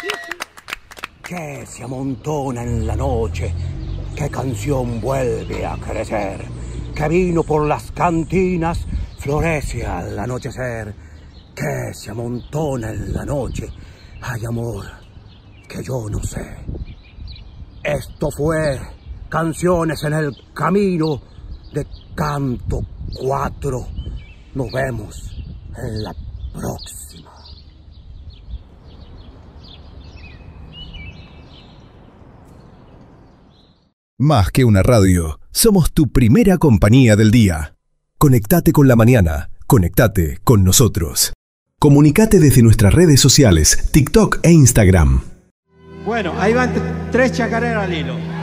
Que se amontona en la noche, qué canción vuelve a crecer, que vino por las cantinas florece al anochecer, que se amontona en la noche, hay amor que yo no sé. Esto fue Canciones en el Camino de Canto 4. Nos vemos en la próxima. Más que una radio, somos tu primera compañía del día. Conectate con la mañana, conectate con nosotros. Comunicate desde nuestras redes sociales, TikTok e Instagram. Bueno, ahí van 3 chacareras al hilo.